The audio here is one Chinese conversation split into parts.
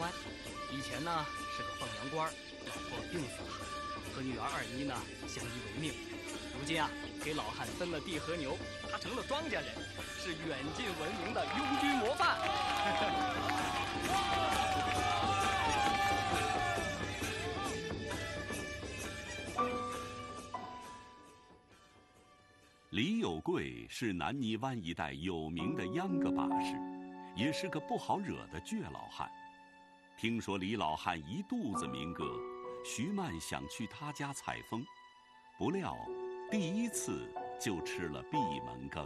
欢。以前呢是个放羊官，老婆病死了，和女儿二妮呢相依为命。如今啊，给老汉分了地和牛，他成了庄稼人，是远近闻名的拥军模范。 李有贵是南泥湾一带有名的秧歌把式，也是个不好惹的倔老汉。听说李老汉一肚子民歌，徐曼想去他家采风，不料第一次就吃了闭门羹。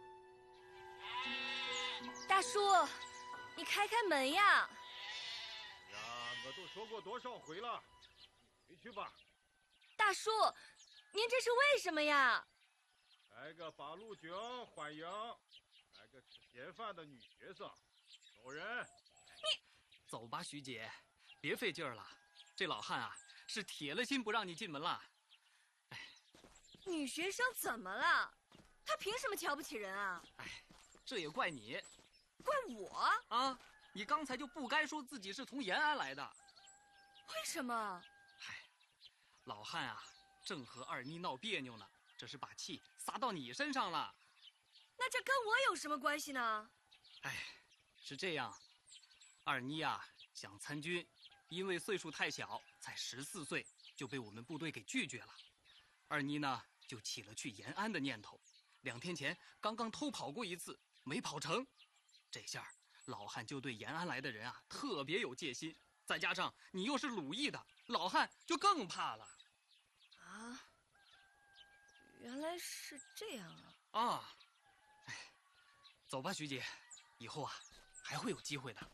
大叔，你开开门呀！ 呀，我都说过多少回了，你回去吧。 大叔，您这是为什么呀？ 来个八路军欢迎，来个吃闲饭的女学生，走人！ 走吧，徐姐，别费劲儿了。这老汉啊，是铁了心不让你进门了。哎， 女学生怎么了？她凭什么瞧不起人啊？ 哎，这也怪你。 怪我啊！你刚才就不该说自己是从延安来的。 为什么？ 嗨，老汉啊，正和二妮闹别扭呢，这是把气撒到你身上了。 那这跟我有什么关系呢？ 哎，是这样，二妮啊想参军，因为岁数太小，才14岁就被我们部队给拒绝了。二妮呢就起了去延安的念头，2天前刚刚偷跑过一次，没跑成。这下老汉就对延安来的人啊特别有戒心，再加上你又是鲁艺的，老汉就更怕了。 啊，原来是这样啊！ 啊，哎，走吧，徐姐，以后啊还会有机会的。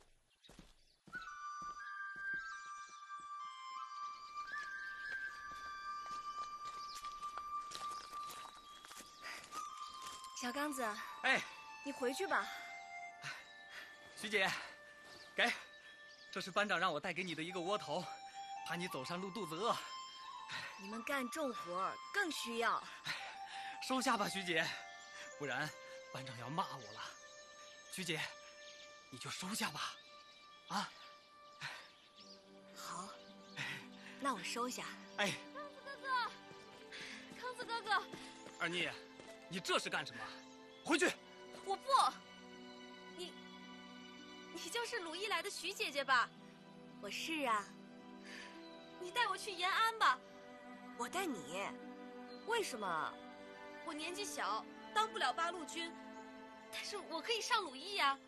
小刚子， 哎， 你回去吧。 徐姐，给，这是班长让我带给你的一个窝头，怕你走山路肚子饿。 你们干重活更需要。 收下吧，徐姐，不然班长要骂我了。徐姐，你就收下吧，啊。 好，那我收下。 哎， 康子哥哥， 二妮，你这是干什么？回去！ 我不。你就是鲁艺来的徐姐姐吧？我是啊。你带我去延安吧。我带你？为什么？我年纪小，当不了八路军，但是我可以上鲁艺呀。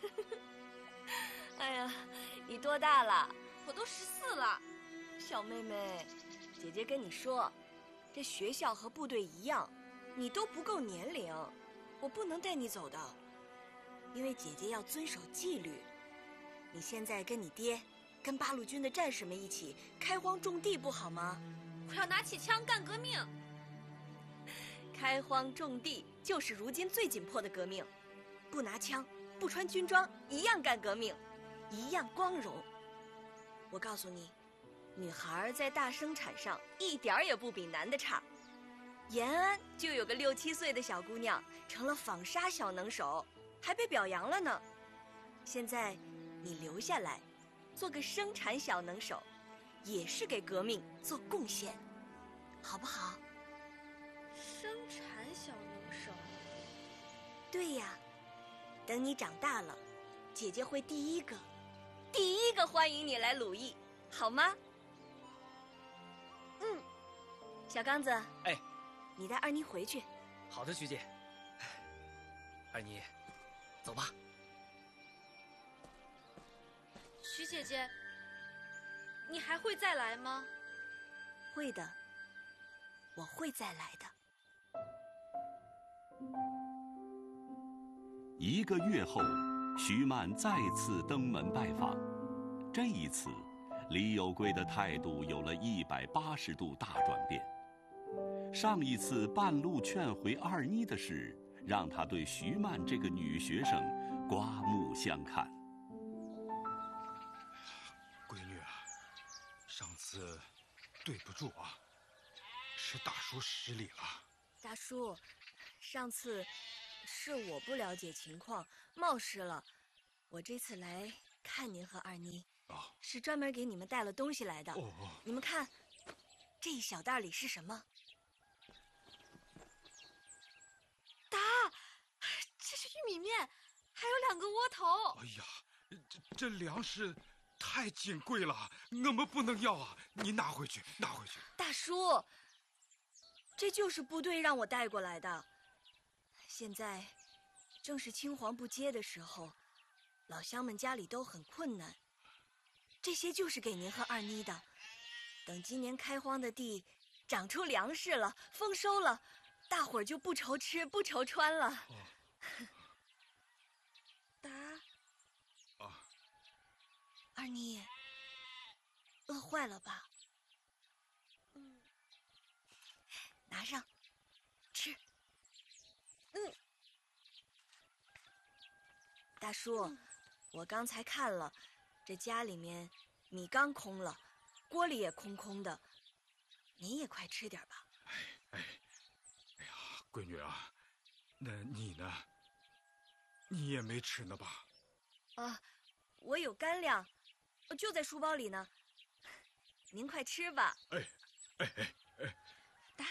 哎呀，你多大了？我都14了。小妹妹，姐姐跟你说，这学校和部队一样，你都不够年龄，我不能带你走的。因为姐姐要遵守纪律。你现在跟你爹，跟八路军的战士们一起开荒种地不好吗？我要拿起枪干革命。开荒种地就是如今最紧迫的革命，不拿枪，不穿军装，一样干革命，一样光荣。我告诉你，女孩在大生产上一点儿也不比男的差。延安就有个6、7岁的小姑娘成了纺纱小能手，还被表扬了呢。现在你留下来，做个生产小能手，也是给革命做贡献，好不好？生产小能手？对呀，等你长大了，姐姐会第一个欢迎你来鲁艺，好吗？小刚子， 哎， 你带二妮回去。 好的，徐姐。二妮，走吧。 徐姐姐，你还会再来吗？会的，我会再来的。 1个月后，徐曼再次登门拜访。这一次，李有贵的态度有了180度大转变。上一次半路劝回二妮的事，让他对徐曼这个女学生刮目相看。 闺女啊，上次对不住啊，是大叔失礼了。 大叔，上次是我不了解情况，冒失了。我这次来看您和二妮。 是专门给你们带了东西来的。你们看，这一小袋里是什么？ 答，这是玉米面，还有2个窝头。 哎呀，这粮食太金贵了，我们不能要啊！你拿回去，拿回去。 大叔，这就是部队让我带过来的。现在正是青黄不接的时候，老乡们家里都很困难。这些就是给您和二妮的。等今年开荒的地长出粮食了，丰收了，大伙儿就不愁吃不愁穿了。 答。 二妮，饿坏了吧？拿上，吃。大叔，我刚才看了，这家里面米缸空了，锅里也空空的，您也快吃点吧。 哎呀，闺女啊，那你呢？你也没吃呢吧？ 我有干粮，就在书包里呢。您快吃吧。 答。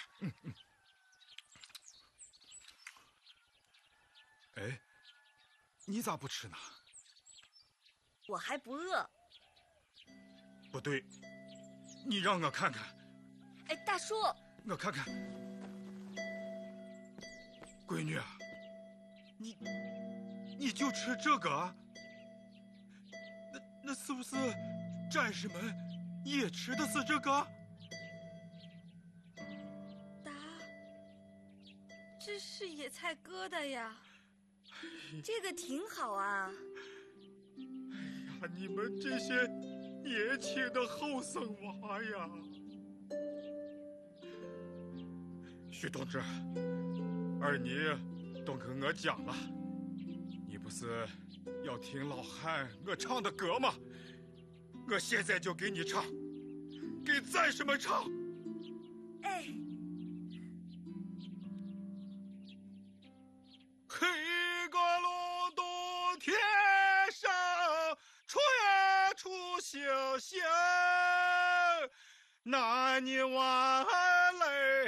你咋不吃呢？ 我还不饿。 不对，你让我看看。 大叔， 我看看。闺女啊，你就吃这个啊？那是不是战士们也吃的是这个？ 答，这是野菜疙瘩呀。 这个挺好啊。 你们这些年轻的后生娃呀！徐同志，二妮都跟我讲了，你不是要听老汉我唱的歌吗？我现在就给你唱，给战士们唱。黑个隆冬天上，出呀出星星，那你晚来